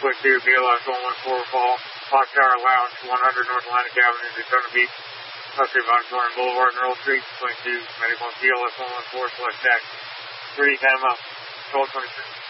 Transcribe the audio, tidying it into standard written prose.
Quick 2, BLS 114 Fall, Clock Tower Lounge, 100 North Atlantic Avenue, Daytona Beach, Country Bonnetorn Boulevard and Earl Street, 22, Medical BLS 114, select taxi. 3 time up, 1226.